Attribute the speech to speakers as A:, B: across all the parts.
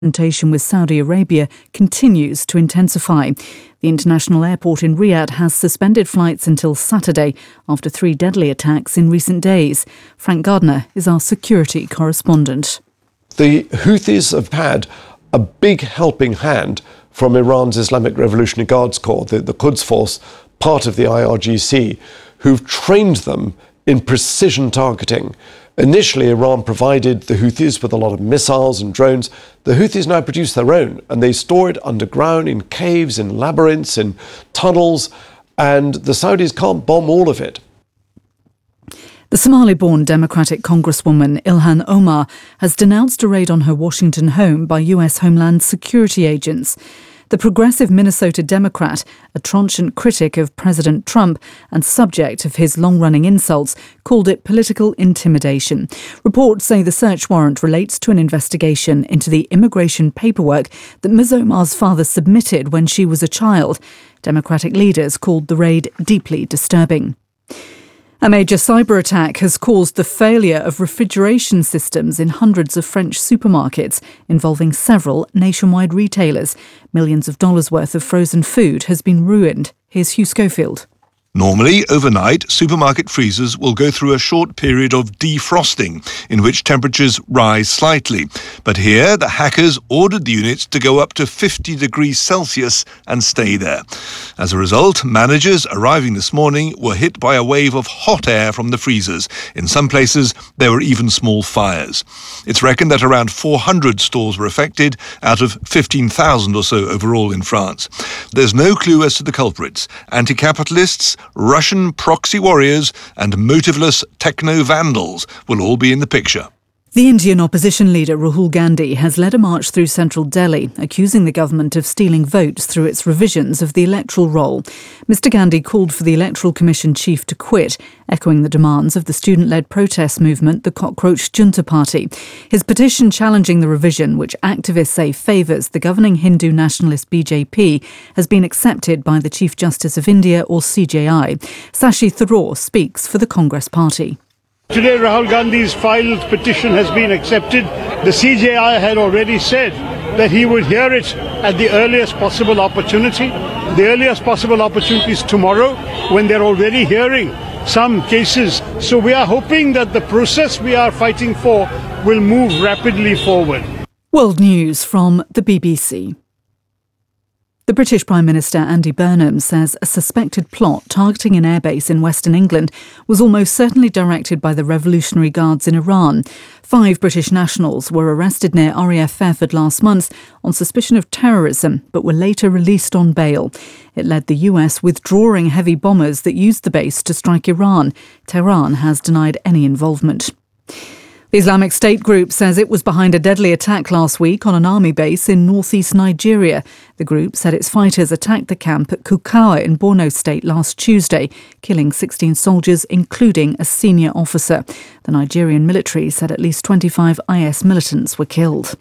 A: confrontation with Saudi Arabia continues to intensify. The international airport in Riyadh has suspended flights until Saturday after 3 deadly attacks in recent days. Frank Gardner is our security correspondent.
B: The Houthis have had a big helping hand from Iran's Islamic Revolutionary Guards Corps, the Quds Force, part of the IRGC, who've trained them in precision targeting. Initially, Iran provided the Houthis with a lot of missiles and drones. The Houthis now produce their own, and they store it underground in caves, in labyrinths, in tunnels, and the Saudis can't bomb all of it.
A: The Somali-born Democratic Congresswoman Ilhan Omar has denounced a raid on her Washington home by US Homeland Security agents. The progressive Minnesota Democrat, a trenchant critic of President Trump and subject of his long-running insults, called it political intimidation. Reports say the search warrant relates to an investigation into the immigration paperwork that Ms. Omar's father submitted when she was a child. Democratic leaders called the raid deeply disturbing. A major cyber attack has caused the failure of refrigeration systems in hundreds of French supermarkets, involving several nationwide retailers. Millions of dollars worth of frozen food has been ruined. Here's Hugh Schofield.
C: Normally, overnight, supermarket freezers will go through a short period of defrosting, in which temperatures rise slightly. But here, the hackers ordered the units to go up to 50 degrees Celsius and stay there. As a result, managers arriving this morning were hit by a wave of hot air from the freezers. In some places, there were even small fires. It's reckoned that around 400 stores were affected, out of 15,000 or so overall in France. There's no clue as to the culprits. Anti-capitalists, Russian proxy warriors and motiveless techno-vandals will all be in the picture.
A: The Indian opposition leader Rahul Gandhi has led a march through central Delhi, accusing the government of stealing votes through its revisions of the electoral roll. Mr Gandhi called for the Electoral Commission chief to quit, echoing the demands of the student-led protest movement, the Cockroach Junta Party. His petition challenging the revision, which activists say favours the governing Hindu nationalist BJP, has been accepted by the Chief Justice of India, or CJI. Sashi Tharoor speaks for the Congress Party.
D: Today, Rahul Gandhi's filed petition has been accepted. The CJI had already said that he would hear it at the earliest possible opportunity. The earliest possible opportunity is tomorrow, when they're already hearing some cases. So we are hoping that the process we are fighting for will move rapidly forward.
A: World News from the BBC. The British Prime Minister Andy Burnham says a suspected plot targeting an airbase in Western England was almost certainly directed by the Revolutionary Guards in Iran. 5 British nationals were arrested near RAF Fairford last month on suspicion of terrorism, but were later released on bail. It led the US withdrawing heavy bombers that used the base to strike Iran. Tehran has denied any involvement. The Islamic State group says it was behind a deadly attack last week on an army base in northeast Nigeria. The group said its fighters attacked the camp at Kukawa in Borno State last Tuesday, killing 16 soldiers, including a senior officer. The Nigerian military said at least 25 IS militants were killed.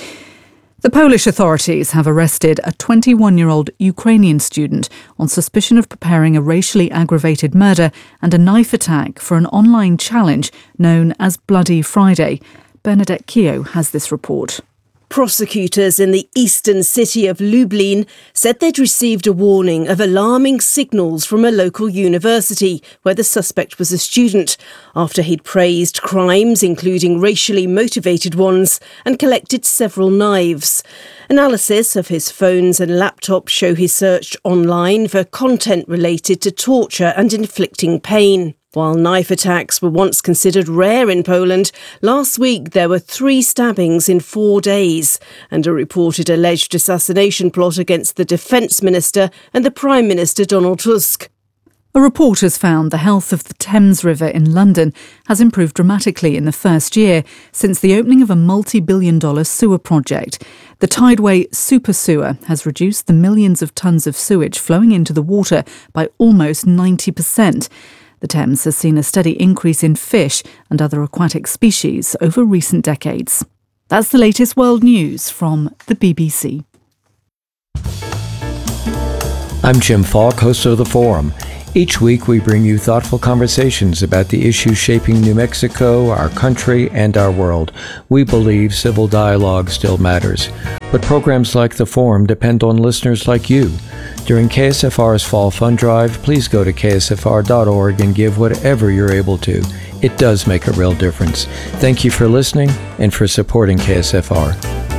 A: The Polish authorities have arrested a 21-year-old Ukrainian student on suspicion of preparing a racially aggravated murder and a knife attack for an online challenge known as Bloody Friday. Bernadette Keogh has this report.
E: Prosecutors in the eastern city of Lublin said they'd received a warning of alarming signals from a local university where the suspect was a student, after he'd praised crimes, including racially motivated ones, and collected several knives. Analysis of his phones and laptops show he searched online for content related to torture and inflicting pain. While knife attacks were once considered rare in Poland, last week there were 3 stabbings in 4 days and a reported alleged assassination plot against the Defence Minister and the Prime Minister Donald Tusk.
A: A report has found the health of the Thames River in London has improved dramatically in the first year since the opening of a multi-billion-dollar sewer project. The Tideway Super Sewer has reduced the millions of tonnes of sewage flowing into the water by almost 90%. The Thames has seen a steady increase in fish and other aquatic species over recent decades. That's the latest world news from the BBC.
F: I'm Jim Falk, host of The Forum. Each week, we bring you thoughtful conversations about the issues shaping New Mexico, our country, and our world. We believe civil dialogue still matters, but programs like The Forum depend on listeners like you. During KSFR's Fall Fund Drive, please go to ksfr.org and give whatever you're able to. It does make a real difference. Thank you for listening and for supporting KSFR.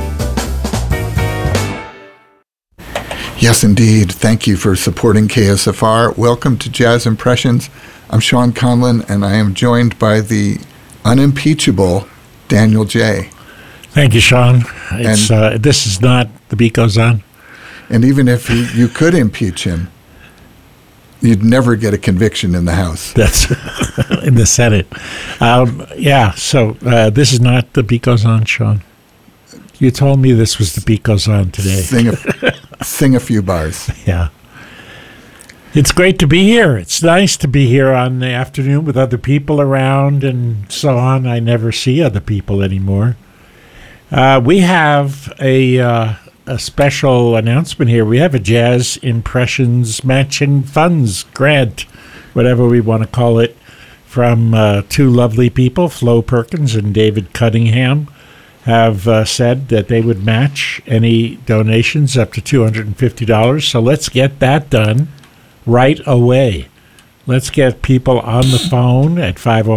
G: Yes, indeed. Thank you for supporting KSFR. Welcome to Jazz Impressions. I'm Sean Conlon, and I am joined by the unimpeachable Daniel J.
H: Thank you, Sean. This is not The Beat Goes On.
G: And even if you could impeach him, you'd never get a conviction in the House.
H: That's in the Senate. This is not The Beat Goes On, Sean. You told me this was The Beat Goes On today.
G: Sing a few bars.
H: Yeah. It's great to be here. It's nice to be here on the afternoon with other people around and so on. I never see other people anymore. We have a special announcement here. We have a Jazz Impressions Matching Funds grant, whatever we want to call it, from two lovely people, Flo Perkins and David Cunningham, have said that they would match any donations up to $250. So let's get that done right away. Let's get people on the phone at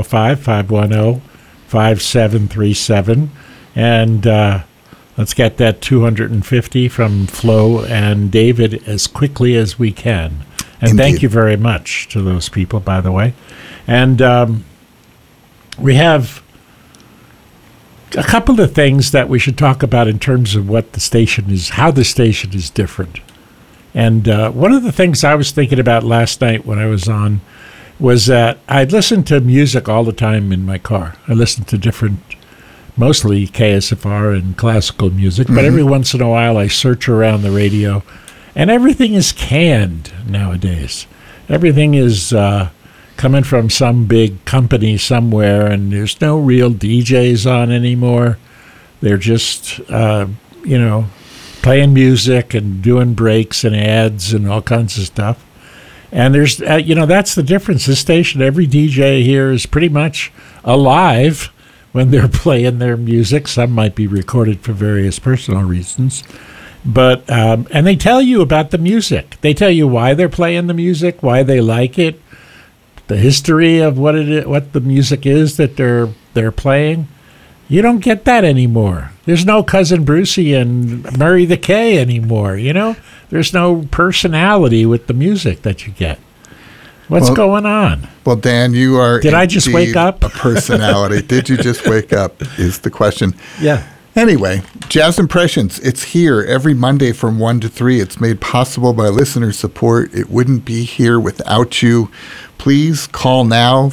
H: 505-510-5737. And let's get that $250 from Flo and David as quickly as we can. And
G: Indeed.
H: Thank you very much to those people, by the way. And we have a couple of things that we should talk about in terms of what the station is, how the station is different. And one of the things I was thinking about last night when I was on was that I'd listen to music all the time in my car. I listened to different, mostly KSFR and classical music, but every once in a while I search around the radio, and everything is canned nowadays. Everything is coming from some big company somewhere, and there's no real DJs on anymore. They're just, playing music and doing breaks and ads and all kinds of stuff. And there's, that's the difference. This station, every DJ here is pretty much alive when they're playing their music. Some might be recorded for various personal reasons. But, and they tell you about the music. They tell you why they're playing the music, why they like it, the history of what the music is that they're playing. You don't get that anymore. There's no Cousin Brucey and Murray the K anymore, There's no personality with the music that you get. What's going on?
G: Well, Dan, you are
H: Did I just wake up?
G: A personality. Did you just wake up is the question.
H: Yeah.
G: Anyway, Jazz Impressions, it's here every Monday from 1 to 3. It's made possible by listener support. It wouldn't be here without you. Please call now,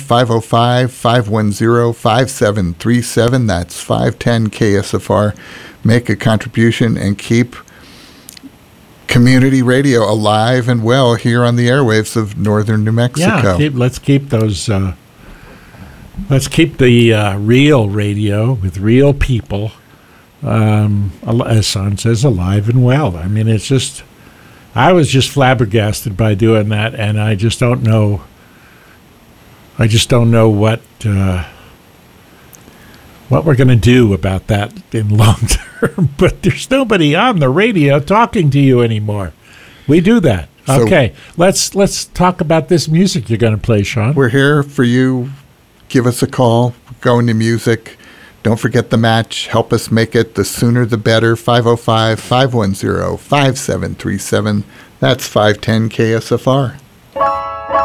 G: 505-510-5737. That's 510-KSFR. Make a contribution and keep community radio alive and well here on the airwaves of northern New Mexico.
H: Yeah, let's keep those. Let's keep the real radio with real people, as Son says, alive and well. I mean, I was just flabbergasted by doing that, and I just don't know. I just don't know what we're going to do about that in long term. But there's nobody on the radio talking to you anymore. We do that.
G: So
H: okay, let's talk about this music you're going to play, Sean.
G: We're here for you. Give us a call. Go into music. Don't forget the match. Help us make it. The sooner the better. 505-510-5737. That's 510 KSFR.